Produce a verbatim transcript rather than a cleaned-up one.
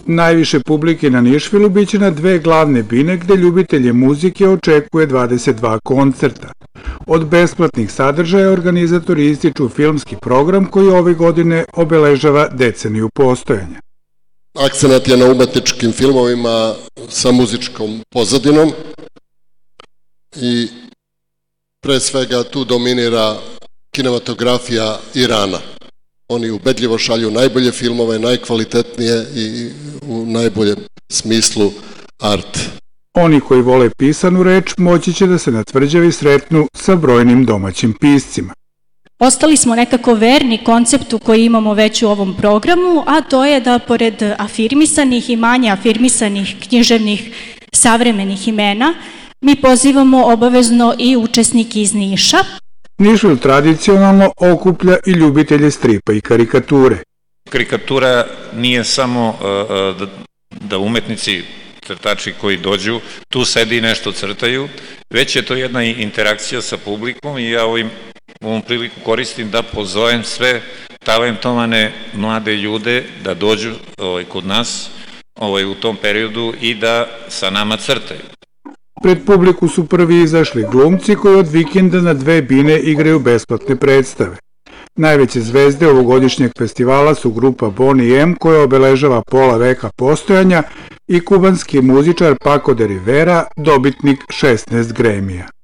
Najviše publike na Nišvilu biće na dve glavne bine gde ljubitelje muzike očekuje dvadeset dva koncerta. Od besplatnih sadržaja organizatori ističu filmski program koji ove godine obeležava deceniju postojanja. Akcenat je na umetničkim filmovima sa muzičkom pozadinom i pre svega tu dominira kinematografija Irana. Oni ubedljivo šalju najbolje filmove, najkvalitetnije i u najboljem smislu art. Oni koji vole pisanu reč moći će da se na tvrđavi sretnu sa brojnim domaćim piscima. Ostali smo nekako verni konceptu koji imamo već u ovom programu, a to je da pored afirmisanih i manje afirmisanih književnih savremenih imena, mi pozivamo obavezno i učesnike iz Niša. Nišvil tradicionalno okuplja i ljubitelje stripa i karikature. Karikatura nije samo da umetnici, crtači koji dođu, tu sedi i nešto crtaju, već je to jedna interakcija sa publikom i ja ovim ovom priliku koristim da pozovem sve talentovane mlade ljude da dođu kod nas u tom periodu i da sa nama crtaju. Pred publiku su prvi izašli glumci koji od vikenda na dve bine igraju besplatne predstave. Najveće zvezde ovogodišnjeg festivala su grupa Bonnie M koja obeležava pola veka postojanja i kubanski muzičar Paco de Rivera, dobitnik šesnaest Gramija.